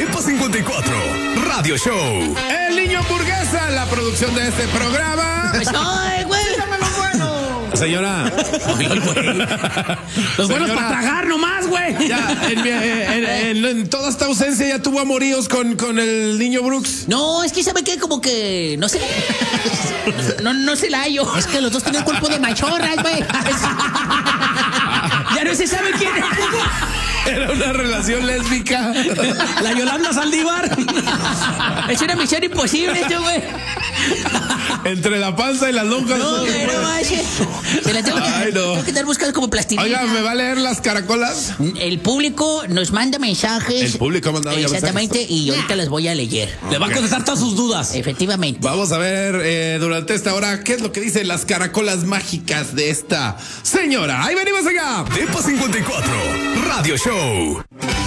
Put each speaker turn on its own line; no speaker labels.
Depa 54 Radio Show.
El niño hamburguesa, la producción de este programa.
¡Ay, güey!
Señora.
Los buenos para tragar nomás, güey.
Ya, en toda esta ausencia ya tuvo amoríos con el niño Brooks.
No, es que sabe que como que no sé. No se la hallo. Es que los dos tienen cuerpo de machorras, güey. Ya no se sabe quién es.
Era una relación lésbica.
La Yolanda Saldívar. Es una misión imposible, esto, güey.
Entre la panza y las lonjas.
No, pero se la tengo que estar buscando como plastilina.
Oiga, ¿me va a leer las caracolas?
El público nos manda mensajes.
El público ha mandado ya
exactamente,
mensajes.
Y ahorita las voy a leer.
Le va a contestar todas sus dudas.
Efectivamente.
Vamos a ver durante esta hora qué es lo que dicen las caracolas mágicas de esta señora. Ahí venimos allá.
Depa 54 Radio Show.